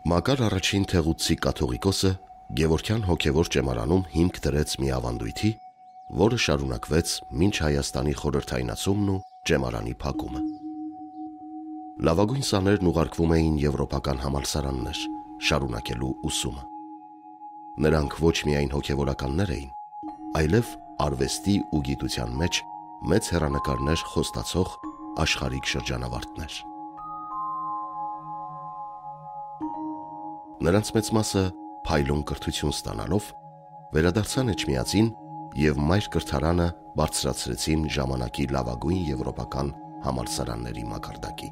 Մակար առաջին թեղուցի կաթողիկոսը Գևորգյան հոգևոր ճեմարանում հիմք դրեց մի ավանդույթի, որը շարունակվեց մինչ Հայաստանի խորհրդայնացումն ու ճեմարանի փակումը։ Լավագույն սաներն ուղարկվում էին եվրոպական համալսարաններ, շարունակելու ուսումը։ Նրանք ոչ միայն հոգևորականներ էին, այլև արվեստի ու գիտության մեջ մեծ հեռանկարներ խոստացող աշխարհիկ շրջանավարտներ։ Նրանց մեծ մասը փայլուն կրթություն ստանալով վերադարձան Էջմիածին և մայր կրթարանը բարձրացրեցին ժամանակի լավագույն եվրոպական համալսարանների մակարդակի։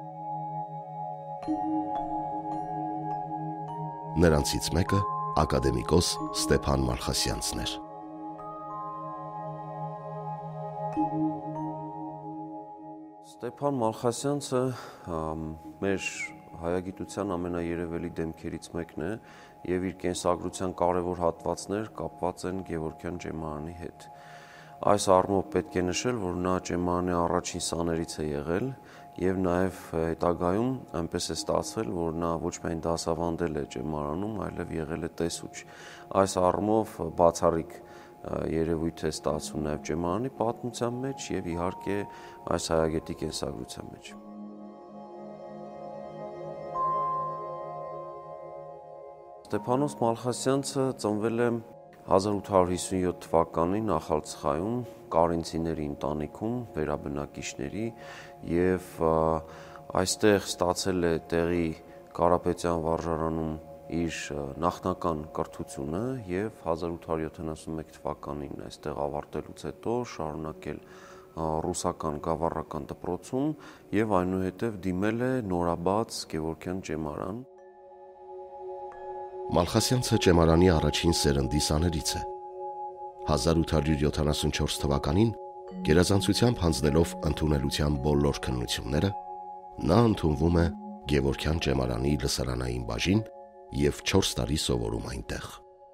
Նրանցից մեկը ակադեմիկոս Ստեփան Մալխասյանցն էր։ Ստեփան Մալխասյանցը մեր հայագիտության ամենաերևելի դեմքերից մեկն է և իր կենսագրության կարևոր հատվածներ կապված են Գևորգյան ճեմարանի հետ։ Այս առումով պետք է նշել, որ նա ճեմարանի առաջին սաներից է եղել և նաև հետագայում այնպես է ստացվել, որ նա ոչ միայն դասավանդել է ճեմարանում, այլև եղել է տեսուչ։ Այս առումով բացառիկ երևույթ է ստացվում նաև ճեմարանի պատմության մեջ և իհարկե այս հայագետի կենսագրության մեջ։ Ստեփանոս Մալխասյանցը ծնվել է 1857 թվականին Նախալցխայում Կարինցիների ընտանիքում վերաբնակիչների և այստեղ ստացել է տեղի Կարապետյան վարժարանում իր նախնական կրթությունը և 1871 թվականին այստեղ ավարտելուց հետո շարունակել ռուսական գավառական դպրոցում և այնուհետև դիմել է նորաբաց Գևորգյան ճեմարան։ Մալխասյանցը ճեմարանի առաջին սերնդի սաներից է։ 1874 թվականին գերազանցությամբ հանձնելով ընդունելության բոլոր քննությունները, նա ընդունվում է Գևորգյան ճեմարանի լսարանային բաժին և 4 տարի սովորում այնտեղ։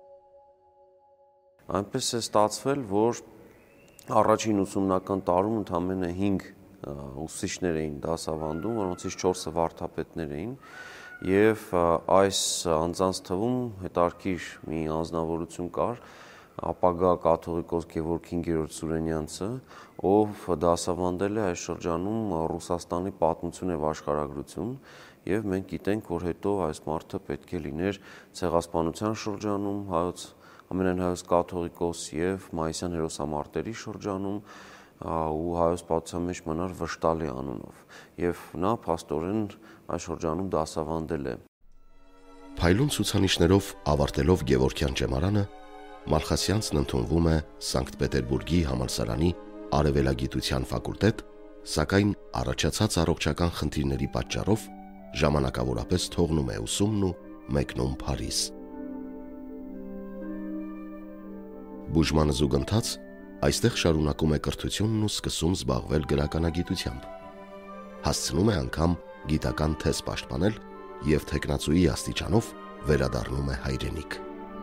Այնպես է ստացվել, որ առաջին ուսումնական տարում ընդամենը 5 ուսուցիչներ էին դասավանդում, որոնցից 4-ը վարդապետներ էին, և այս անձանց թվում հետաքրքիր մի անձնավորություն կար, ապագա կաթողիկոս Գևորգ 5-րդ Սուրենյանցը, ով դասավանդել է այս շրջանում Ռուսաստանի պատմություն և աշխարհագրություն, և մենք գիտենք, որ հետո այս մարդը պետք է լիներ ցեղասպանության շրջանում ամենայն հայոց կաթողիկոս և մայիսյան հերոսամարտերի շրջանում ու հայոց պատմության մեջ մնար Վշտալի անունով, և նա փաստորեն այս շրջանում դասավանդել է։ Փայլուն ցուցանիշներով ավարտելով Գևորգյան ճեմարանը, Մալխասյանցն ընդունվում է Սանկտ Պետերբուրգի համալսարանի արևելագիտության ֆակուլտետ, սակայն առաջացած առողջական խնդիրների պատճառով ժամանակավորապես թողնում է ուսումն ու մեկնում Փարիզ։ Բուժմանը զուգընթաց այստեղ շարունակում է կրթությունն ու սկսում զբաղվել գրականագիտությամբ։ Հասցնում է անգամ գիտական թեզ պաշտպանել և թեկնածուի աստիճանով վերադառնում է հայրենիք։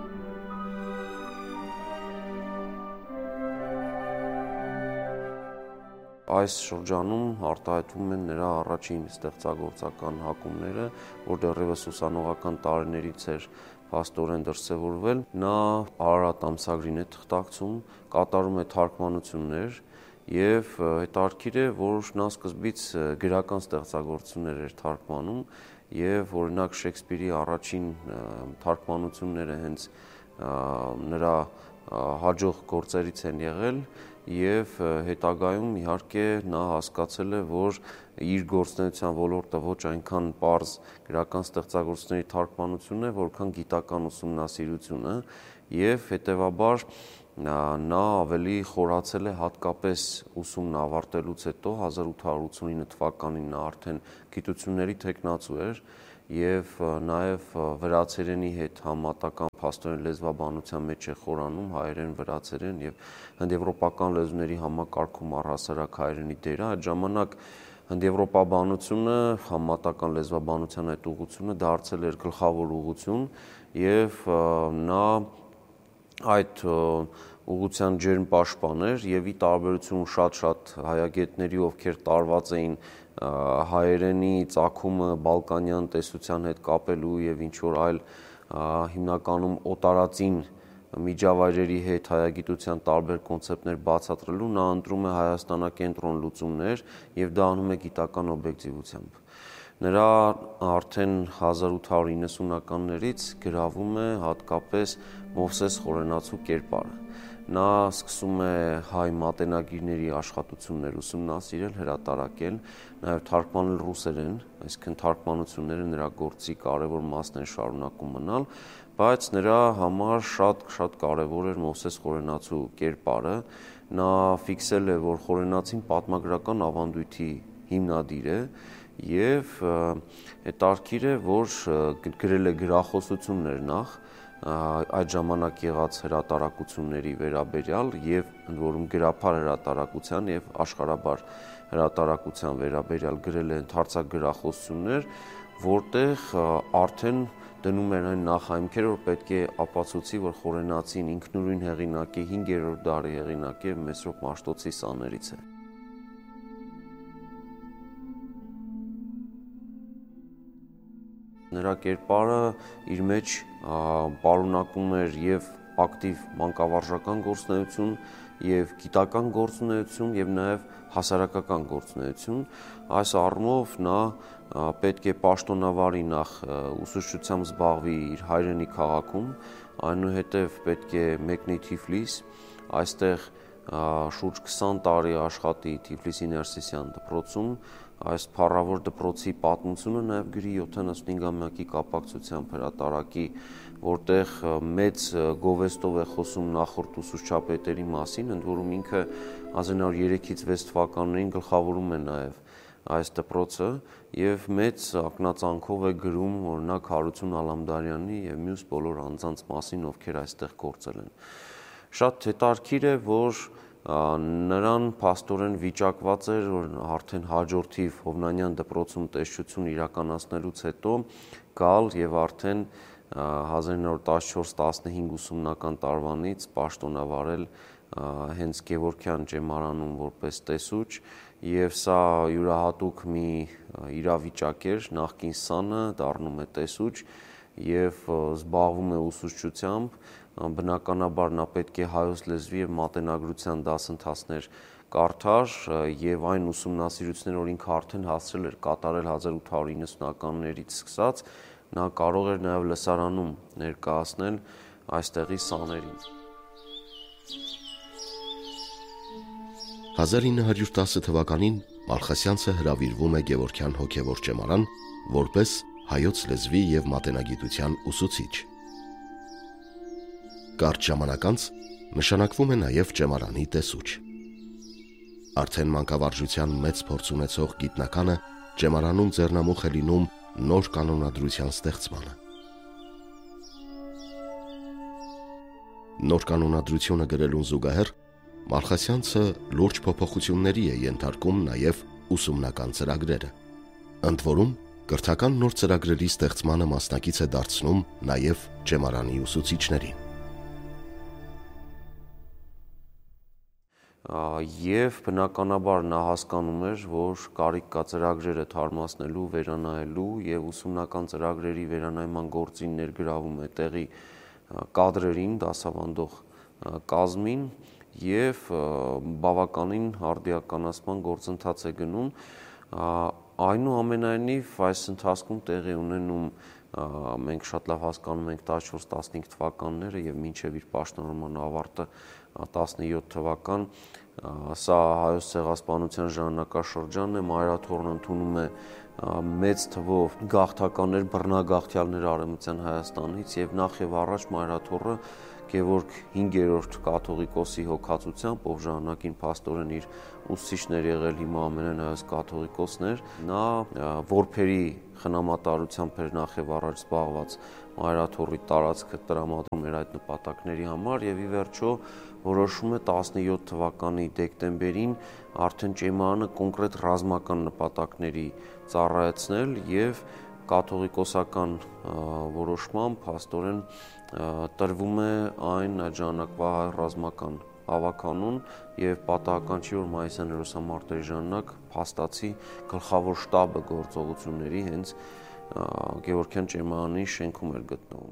Այս շրջանում արտահայտվում են նրա առաջին ստեղծագործական հակումները, որ դեռևս ուսանողական տարիներից էր փաստորեն դրսևորվել։ Նա Արարատ ամսագրին է թղթակցում, կատարում է թարգմանություններ և հետաքրքիր է, որ նա սկզբից գրական ստեղծագործություններ էր թարգմանում և օրինակ Շեքսպիրի առաջին թարգմանությունները հենց նրա հաջող գործերից են եղել և հետագայում իհարկե նա հասկացել է, որ իր գործունեության ոլորտը ոչ այնքան պարզ գրական ստեղծագործությունների թարգմանությունն է, որքան գիտական ուսումնասիրությունը և հետևաբար նա ավելի խորացել է հատկապես ուսումն ավարտելուց հետո 1889 թվականին նա արդեն գիտությունների թեկնածու էր և նաև վրացերենի հետ համատական փաստորեն լեզվաբանության մեջ է խորանում հայերեն, վրացերեն և հնդեվրոպական լեզուների համակարգում առհասարակ հայերենի դերը։ Այդ ժամանակ հնդեվրոպաբանությունը, համատական լեզվաբանության այդ ուղղությունը դարձել էր գլխավոր ուղղություն և նա այդ ուղղության ջերմ պաշտպան էր և ի տարբերություն շատ հայագետների, ովքեր տարված էին հայերենի ծագումը բալկանյան տեսության հետ կապելու եւ ինչ որ այլ հիմնականում օտարածին միջավայրերի հետ հայագիտության տարբեր կոնցեպտներ բացատրելու նա ընտրում է հայաստանակենտրոն լուծումներ եւ դա անում է գիտական օբյեկտիվությամբ։ Նրա արդեն 1890-ականներից գրավում է հատկապես Մովսես Խորենացու կերպարը։ Նա սկսում է հայ մատենագիրների աշխատություններ ուսումնասիրել, հրատարակել, նաև թարգմանել ռուսերեն, այսինքն թարգմանությունները նրա գործի կարևոր մասն են շարունակում մնալ, բայց նրա համար շատ կարևոր էր Մովսես Խորենացու կերպարը։ Նա ֆիքսել է, որ Խորենացին պատմագրական ավանդույթի հիմնադիր է եւ հետարքիր է, որ գրել է գրախոսություններ նախ այդ ժամանակ եղած հրատարակությունների վերաբերյալ եւ ընդ որում գրափար հրատարակության եւ աշխարհաբար հրատարակության վերաբերյալ գրել է ընդհանրացակ գրախոսություններ, որտեղ արդեն դնում էր այն նախահայմքերը, որ պետք է ապացուցի, որ Խորենացին ինքնուրույն հեղինակ է, 5-րդ դարի հեղինակ է, Մեսրոպ Մաշտոցի սաներից է։ Նրա կերպարը իր մեջ պարունակում էր եւ ակտիվ մանկավարժական գործունեություն, եւ գիտական գործունեություն, եւ նաեւ հասարակական գործունեություն։ Այս առումով նա պետք է պաշտոնավարի նախ ուսուցչությամբ զբաղվի իր հայրենի քաղաքում, այնուհետեւ պետք է մեկնի Թիֆլիս, այստեղ շուրջ 20 տարի աշխատի Թիֆլիսի Ներսիսյան դպրոցում, այս փառավոր դպրոցի պատմությունը նաև գրի 75-ամյակի կապակցությամբ հրատարակի, որտեղ մեծ գովեստով է խոսում նախորդ ուսուցչապետերի մասին, ընդ որում ինքը 1903-ից 6 թվականներին գլխավորում է նաև այս դպրոցը եւ մեծ ակնածանքով է գրում օրինակ Հարություն Ալամդարյանի եւ մյուս բոլոր անձանց մասին, ովքեր այստեղ գործել են։ Շատ հետաքրքիր է, որ նրան փաստորեն վիճակված էր, որ արդեն հաջորդիվ Հովնանյան դպրոցում տեսչություն իրականացնելուց հետո գալ եւ արդեն 1914-15 ուսումնական տարվանից պաշտոնավարել հենց Գևորգյան ճեմարանում որպես տեսուչ եւ սա յուրահատուկ մի իրավիճակ էր, նախկին սանը դառնում է տեսուչ եւ զբաղվում է ուսուցչությամբ, բնականաբար նա պետք է հայոց լեզվի եւ մատենագրության դասընթացներ կարդար եւ այն ուսումնասիրությունները, որ ինքը արդեն հասցրել էր կատարել 1890-ականներից սկսած, նա կարող էր նաեւ լսարանում ներկայացնել այստեղի սաներին։ 1910 թվականին Մալխասյանցը հրավիրվում է Գևորգյան հոգևոր ճեմարան որպես հայոց լեզվի եւ մատենագիտության ուսուցիչ։ Կարճ ժամանակ անց նշանակվում է նաեւ ճեմարանի տեսուչ։ Արդեն մանկավարժության մեծ փորձ ունեցող գիտնականը ճեմարանում ձեռնամուխ է լինում նոր կանոնադրության ստեղծմանը։ Նոր կանոնադրությունը գրելուն զուգահեռ Մալխասյանցը լուրջ փոփոխությունների է ենթարկում նաև ուսումնական ծրագրերը, ընդ որում կրթական նոր ծրագրերի ստեղծմանը մասնակից է դարձնում նաև ճեմարանի ուսուցիչներին։ Եվ բնականաբար նա հասկանում էր, որ կարիք կա ծրագրերը թարմացնելու, վերանայելու եւ ուսումնական ծրագրերի վերանայման գործին ներգրավում է տեղի կադրերին, դասավանդող կազմին եւ բավականին արդիականացման գործընթաց է գնում, այնուամենայնիվ այս ընթացքում տեղի ունենում մենք շատ լավ հասկանում ենք 14-15 թվականները եւ մինչեւ իր պաշտոնական ավարտը 17 թվական սա հայոց ցեղասպանության ժամանակաշրջանն է, Մայրաթոռն ընդունում է մեծ թվով գաղթականներ, բռնագաղթյալներ Արևմտյան Հայաստանից եւ նախ եւ առաջ Մայրաթոռը Գևորգ 5-րդ կաթողիկոսի հոգացությամբ, ով ժամանակին փաստորեն իր ուսուցիչն էր եղել, հիմա ամենայն հայոց կաթողիկոսներ, նա որբերի խնամատարությամբ էր նախ եւ առաջ զբաղված Մայրաթոռի տարածքը տրամադրում էր այդ նպատակների համար եւ ի վերջո որոշում է 17 թվականի դեկտեմբերին արդեն ճեմարանը կոնկրետ ռազմական նպատակների ծառայեցնել եւ կաթողիկոսական որոշմամբ փաստորեն տրվում է այն այդ ժամանակվա ռազմական ավականուն եւ պատահական չի, որ մայիսյան հերոսամարտերի ժամանակ փաստացի գլխավոր շտաբը գործողությունների հենց Գևորգյան ճեմարանի շենքում էր գտնվում։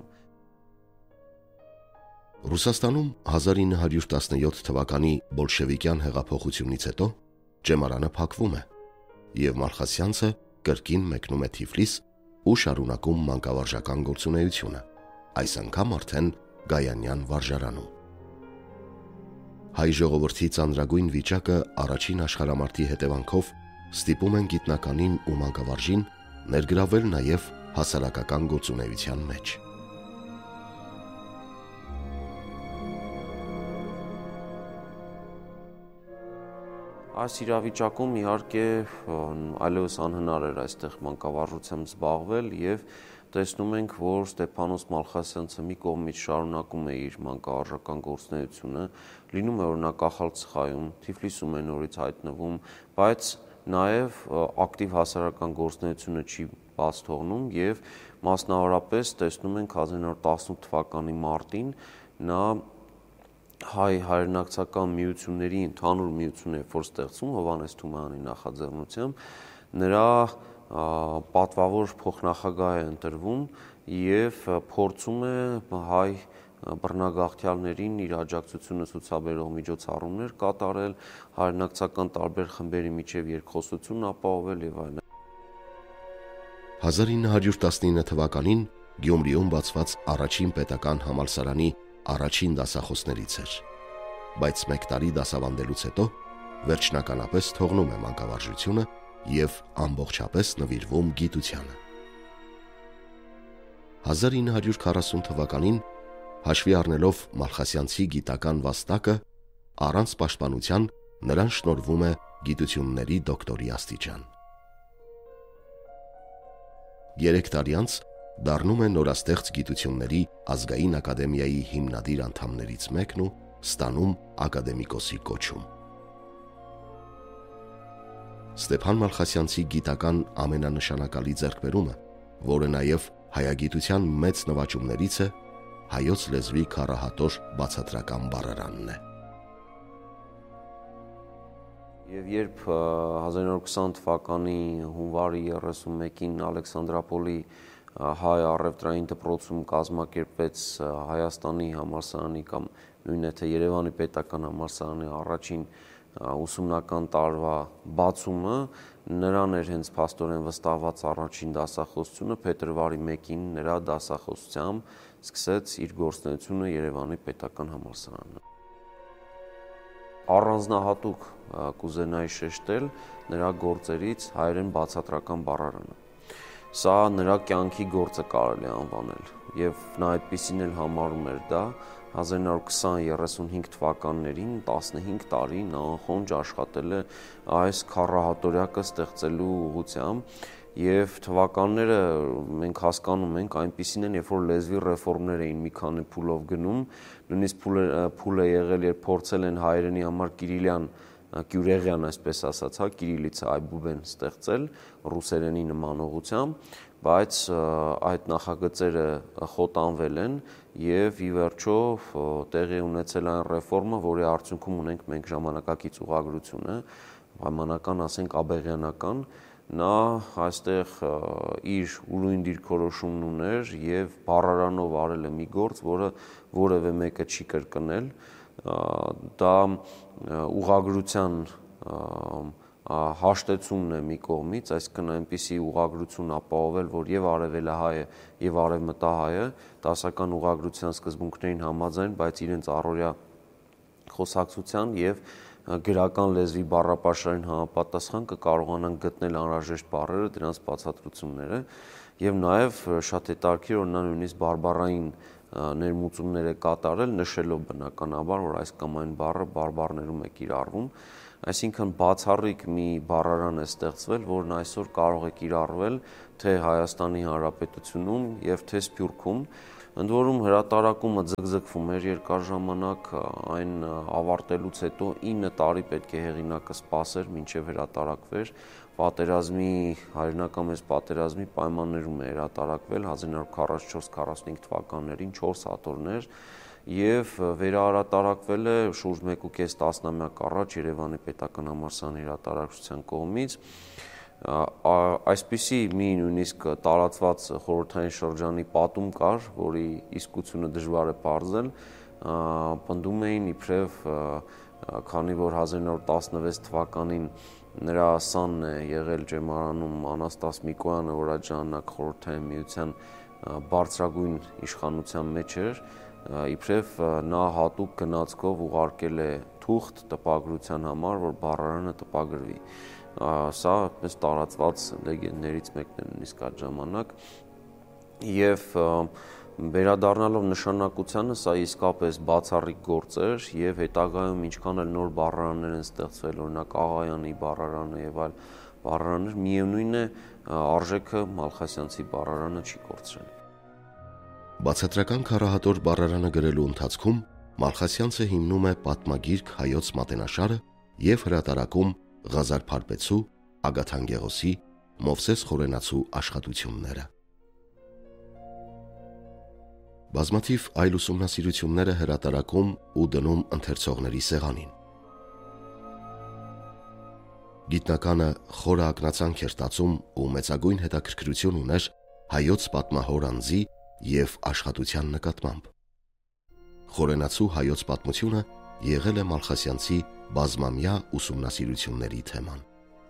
Ռուսաստանում 1917 թվականի բոլշևիկյան հեղափոխությունից հետո ճեմարանը փակվում է եւ Մալխասյանցը կրկին մեկնում է Թիֆլիս ու շարունակում մանկավարժական գործունեությունը, այս անգամ արդեն Գայանյան վարժարանում։ Հայ ժողովրդի ծանրագույն վիճակը առաջին աշխարհամարտի հետևանքով ստիպում են գիտնականին ու մանկավարժին ներգրավել նաև հասարակական գործունեության մեջ։ Այս իրավիճակում իհարկե այլևս անհնար էր այստեղ մանկավարժությամբ զբաղվել եւ տեսնում ենք, որ Ստեփանոս Մալխասյանցը մի կողմից շարունակում է իր մանկավարժական գործունեությունը, լինում է օրինակ Ախալցխայում, Թիֆլիսում է նորից հայտնվում, բայց նաեւ ակտիվ հասարակական գործունեությունը չի բաց թողնում եւ մասնավորապես տեսնում ենք 1918 թվականի մարտին նա հայ հայրենակցական միությունների ընդհանուր միություն է, որ ստեղծում Հովհաննես Թումանյանի նախաձեռնությամբ, նրա պատվավոր փոխնախագահ է ընտրվում եւ փորձում է հայ բռնագաղթյալներին իր աջակցությունը ցուցաբերող միջոցառումներ կատարել, հայրենակցական տարբեր խմբերի միջև երկխոսություն ապահովել եւ այլն։ 1919 թվականին Գյումրիում բացված առաջին պետական համալսարանի առաջին դասախոսներից էր, բայց մեկ տարի դասավանդելուց հետո վերջնականապես թողնում է մանկավարժությունը եւ ամբողջապես նվիրվում գիտությանը։ 1940 թվականին հաշվի առնելով Մալխասյանցի գիտական վաստակը, առանց պաշտպանության նրան շնորհվում է գիտությունների դոկտորի աստիճան։ 3 տարի անց դառնում է նորաստեղծ գիտությունների ազգային ակադեմիայի հիմնադիր անդամներից մեկն ու ստանում ակադեմիկոսի կոչում։ Ստեփան Մալխասյանցի գիտական ամենանշանակալի ձեռքբերումը, որը նաև հայագիտության մեծ նվաճումներից է, հայոց լեզվի քառահատոր բացատրական բառարանն է։ Եվ երբ 1920 թվականի հունվարի 31-ին Ալեքսանդրապոլի հայ առևտրային դպրոցում կազմակերպվեց Հայաստանի համալսարանի կամ նույն թե Երևանի պետական համալսարանի առաջին ուսումնական տարվա բացումը, նրան էր հենց փաստորեն վստահված առաջին դասախոսությունը, փետրվարի 1-ին նրա դասախոսությամբ սկսեց իր գործունեությունը Երևանի պետական համալսարանը։ Առանձնահատուկ կուզենայի շեշտել նրա գործերից հայերեն բացատրական բառարանը։ Սա նրա կյանքի գործը կարելի է անվանել եւ նա այդպիսին էլ համարում էր դա 1920-35 թվականներին 15 տարի նա անխոնջ աշխատել է այս քառահատորյակը ստեղծելու ուղղությամբ եւ թվականները մենք հասկանում ենք այնպիսին են, երբ որ լեզվի ռեֆորմներ էին մի քանի փուլով գնում, նույնիսկ փուլ է եղել, երբ փորձել են հայերենի համար կիրիլյան Կյուրեղյան, այսպես ասած, կիրիլիցա այբուբեն ստեղծել ռուսերենի նման ուղղությամբ, բայց այդ նախագծերը խոտանվել են եւ ի վերջո տեղի ունեցել այն ռեֆորմը, որի արդյունքում ունենք մենք ժամանակակից ուղղագրությունը, պայմանական ասենք աբեղյանական, նա այստեղ իր ուրույն դիրքորոշումն ուներ եւ բառարանով արել է մի գործ, որը որևէ մեկը չի կրկնել, դա ուղղագրության հաշտեցումն է մի կողմից, այսինքն այնպիսի ուղղագրություն ապահովել, որ եւ արևելահայը եւ արևմտահայը դասական ուղղագրության սկզբունքներին համաձայն, բայց իրենց առօրյա խոսակցության եւ գրական լեզվի բառապաշարին համապատասխան կկարողանան գտնել անհրաժեշտ բառերը, դրանց բացատրությունները եւ նաեւ շատ հետաքրքիր որ նա նույնիսկ բարբառային ներմուծումներ է կատարել, նշելով բնականաբար, որ այս կամ այն բառը բարբառներում է կիրառվում, այսինքն բացառիկ մի բառարան է ստեղծվել, որն այսօր կարող է կիրառվել թե Հայաստանի Հանրապետությունում եւ թե Սփյուռքում, ընդ որում հրատարակումը ձգձգվում էր երկար ժամանակ, այն ավարտելուց հետո 9 տարի պետք է հեղինակը սպասեր մինչև հրատարակվեր, պատերազմի հայրենական մեծ պատերազմի պայմաններում է հրատարակվել 1944-45 թվականներին 4 հատորներ եւ վերահրատարակվել է շուրջ 1.5 տասնամյակ առաջ Երևանի պետական համալսարանի հրատարակչության կողմից։ Այսպիսի մի նույնիսկ տարածված խորհրդային շրջանի պատում կար, որի իսկությունը դժվար է պարզել, պնդում էին իբրև քանի որ 1916 թվականին նրա սանն է եղել ճեմարանում Անաստաս Միկոյանը, որ այդ ժամանակ խորհրդային միության բարձրագույն իշխանության մեջ էր, իբրև նա հատուկ գնացքով ուղարկել է թուղթ տպագրության համար, որ բառարանը տպագրվի։ Սա այդպես տարածված լեգենդներից մեկն է նույնիսկ այդ ժամանակ, եւ վերադառնալով նշանակությանը, սա իսկապես բացառիկ գործ էր եւ հետագայում ինչքան էլ նոր բառարաններ են ստեղծվել, օրինակ Աղայանի բառարանը եւ այլ բառարաններ, միևնույն է արժեքը Մալխասյանցի բառարանը չի կորցրել։ Բացատրական քառահատոր բառարանը գրելու ընթացքում Մալխասյանցը հիմնում է պատմագիրք հայոց մատենաշարը եւ հրատարակում Ղազար Փարպեցու, Ագաթան Գեղոսի, Մովսես Խորենացու աշխատությունները։ Բազմաթիվ այլ ուսումնասիրությունները հրատարակում ու դնում ընթերցողների սեղանին։ Գիտնականը խորը ակնածանք էր տածում ու մեծագույն հետաքրքրություն ուներ հայոց պատմահոր անձի եւ աշխատության նկատմամբ։ Խորենացու հայոց պատմությունը եղել է Մալխասյանցի բազմամյա ուսումնասիրությունների թեման։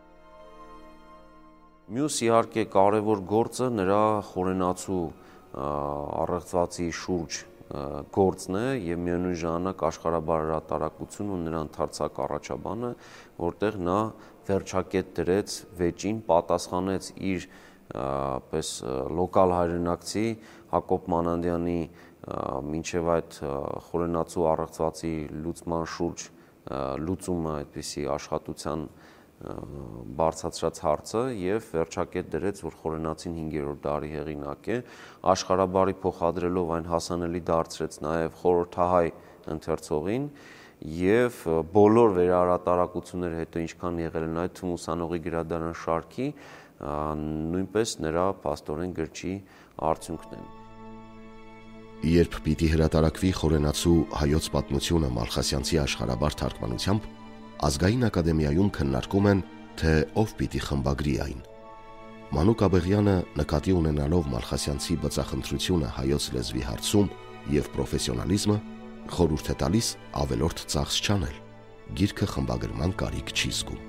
Մյուս իհարկե կարևոր գործը նրա Խորենացու առեղծվածի շուրջ գործն է եւ միևնույն ժամանակ աշխարհաբար հրատարակություն ու նրա ընդարձակ առաջաբանը, որտեղ նա վերջակետ դրեց վեճին, պատասխանեց իր պես լոկալ հայրենակցի Հակոբ Մանանդյանի մինչև այդ Խորենացու առեղծվածի լուծման շուրջ լուծումը այդպիսի աշխատության բարձրացրած հարցը եւ վերջակետ դրեց, որ Խորենացին 5-րդ դարի հեղինակ է, աշխարհաբարի փոխադրելով այն հասանելի դարձրեց նաեւ խորհրդահայ ընթերցողին եւ բոլոր վերահրատարակությունները հետո ինչքան եղել են այդ թվում ուսանողի գրադարան շարքի, նույնպես նրա փաստորեն գրչի արդյունքն են։ Երբ պիտի հրատարակվի Խորենացու հայոց պատմությունը Մալխասյանցի աշխարհաբար թարգմանությամբ, Ազգային ակադեմիայում քննարկում են, թե ով պիտի խմբագրի այն։ Մանուկ Աբեղյանը նկատի ունենալով Մալխասյանցի բծախնդրությունը հայոց լեզվի հարցում եւ պրոֆեսիոնալիզմը, խորհուրդ է տալիս ավելորդ ծախս չանել։ Գիրքը խմբագրման կարիք չի զգում։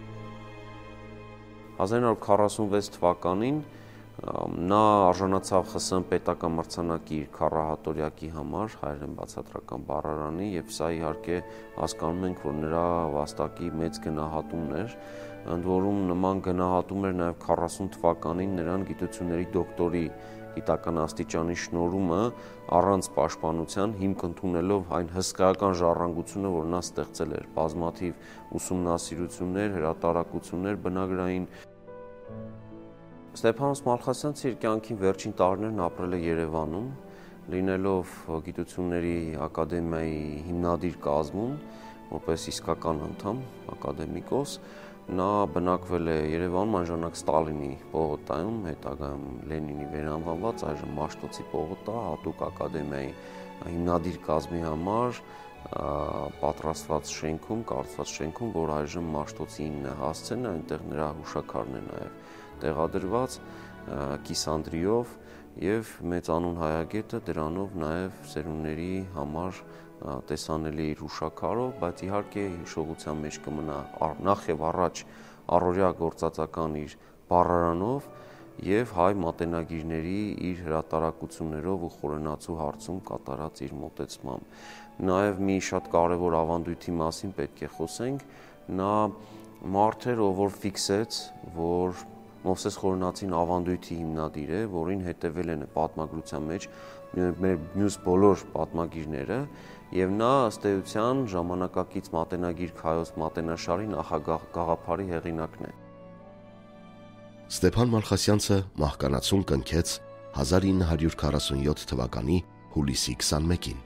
1946 թվականին նա արժանացավ ԽՍՀՄ պետական մրցանակի իր քառահատորյակի համար հայերեն բացատրական բառարանի եւ սա իհարկե հասկանում ենք, որ նրա վաստակի մեծ գնահատումն էր, ընդ որում նման գնահատում էր նաեւ 40 թվականին նրան գիտությունների դոկտորի գիտական աստիճանի շնորհումը առանց պաշտպանության հիմք ընդունելով այն հսկայական ժառանգությունը, որ նա ստեղծել էր, բազմաթիվ ուսումնասիրություններ, հրատարակություններ բնագրային։ Ստեփանոս Մալխասյանցը իր կյանքի վերջին տարիներն ապրել է Երևանում, լինելով գիտությունների ակադեմիայի հիմնադիր կազմում, որպես իսկական անդամ, ակադեմիկոս, նա բնակվել է Երևանում այն ժամանակ Ստալինի պողոտայում, հետագայում Լենինի վերանվանված այժմ Մաշտոցի պողոտա, հատուկ ակադեմիայի հիմնադիր կազմի համար պատրաստված շենքում, կառուցված շենքում, որ այժմ Մաշտոցին է հասցեն, այնտեղ նրա հուշաքարն է նաև տեղադրված կիսանդրիով եւ մեծանուն հայագետը դրանով նաեւ սերունդների համար տեսանելի իր հուշաքարով, բայց իհարկե հիշողության մեջ կմնա նախ եւ առաջ առօրյա գործածական իր բառարանով եւ հայ մատենագիրների իր հրատարակություններով ու Խորենացու հարցում կատարած իր մոտեցմամբ։ Նաեւ մի շատ կարեւոր ավանդույթի մասին պետք է խոսենք, նա մարդ էր, ով որ ֆիքսեց, որ Մովսես Խորենացին ավանդույթի հիմնադիր է, որին հետևել են պատմագրության մեջ մեր մյուս բոլոր պատմագիրները եւ նա ըստ էության ժամանակակից մատենագիր հայոց մատենաշարի նախագաղափարի հեղինակն է։ Ստեփան Մալխասյանցը մահկանացուն կնքեց 1947 թվականի հուլիսի 21-ին։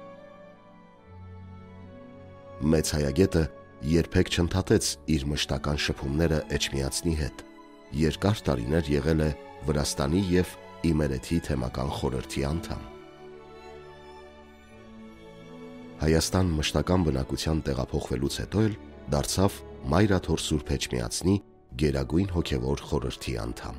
Մեծ հայագետը երբեք չընդհատեց իր մշտական շփումները Էջմիածնի հետ։ Երկար տարիներ եղել է Վրաստանի եւ Իմերեթի թեմական խորհրդի անդամ։ Հայաստան մշտական բնակության տեղափոխվելուց հետո էլ դարձավ Մայրաթոր Սուրբ Էջմիածնի Գերագույն հոգևոր խորհրդի անդամ։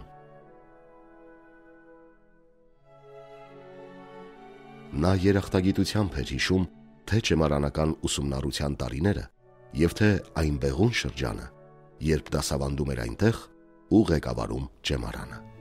Նա երախտագիտությամբ էր հիշում թե ճեմարանական ուսումնառության տարիները և թե այն բեղուն շրջանը, երբ դասավանդում էր այնտեղ ու ղեկավարում ճեմարանը։